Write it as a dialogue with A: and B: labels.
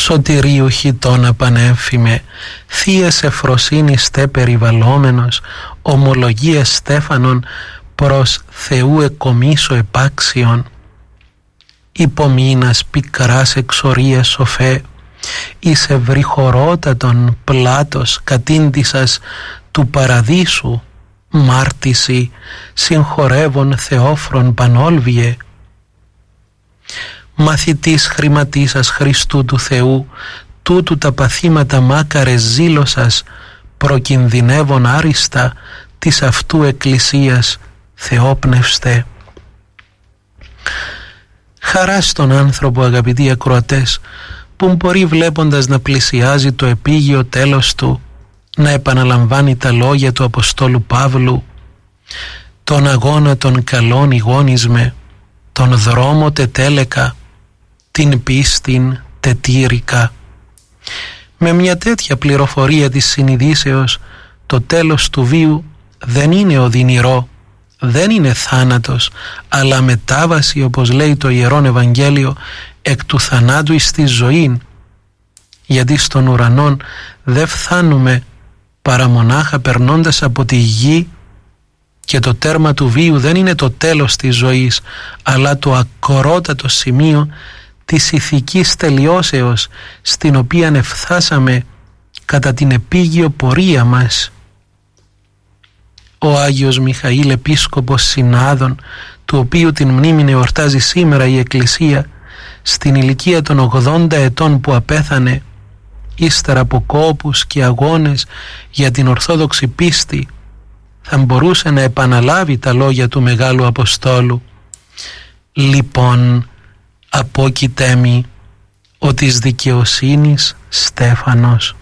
A: Σωτηρίου χιτώνα πανέμφημε, θείας ευφροσύνης τε περιβαλλόμενος, ομολογίας Στέφανον προς Θεού εκομίσο επάξιον. Υπομείνας πικράς εξορίας σοφέ, εις ευρυχωρότατον πλάτος κατήντησας του παραδείσου, μάρτυση συγχωρεύων Θεόφρον πανόλβιε. Μαθητής χρηματίσας Χριστού του Θεού, τούτου τα παθήματα μάκαρες ζήλωσας, προκινδυνεύων άριστα της αυτού εκκλησίας θεόπνευστε. Χαρά στον άνθρωπο, αγαπητοί ακροατές, που μπορεί βλέποντας να πλησιάζει το επίγειο τέλος του, να επαναλαμβάνει τα λόγια του Αποστόλου Παύλου: «Τον αγώνα των καλών ηγόνισμε, τον δρόμο τετέλεκα, την πίστην τετήρικα». Με μια τέτοια πληροφορία της συνειδήσεως, το τέλος του βίου δεν είναι οδυνηρό, δεν είναι θάνατος, αλλά μετάβαση, όπως λέει το Ιερόν Ευαγγέλιο, εκ του θανάτου εις τη ζωή. Γιατί στον ουρανόν δεν φθάνουμε παρά μονάχα περνώντας από τη γη, και το τέρμα του βίου δεν είναι το τέλος της ζωής, αλλά το ακορότατο σημείο της ηθικής τελειώσεως, στην οποία εφθάσαμε κατά την επίγειο πορεία μας. Ο Άγιος Μιχαήλ Επίσκοπος Συνάδων, του οποίου την μνήμη εορτάζει σήμερα η Εκκλησία, στην ηλικία των 80 ετών που απέθανε, ύστερα από κόπους και αγώνες για την Ορθόδοξη πίστη, θα μπορούσε να επαναλάβει τα λόγια του Μεγάλου Αποστόλου: «Λοιπόν, απόκειτέ μη ο της δικαιοσύνης Στέφανος».